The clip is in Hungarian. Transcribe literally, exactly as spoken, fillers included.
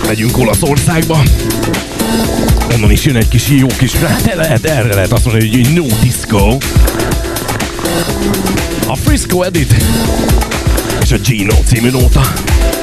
átmegyünk Olaszországba. Onnan is jön egy kis jó kis, hát lehet, erre lehet azt mondani, hogy no disco. A Frisco Edit és a Gino című nóta.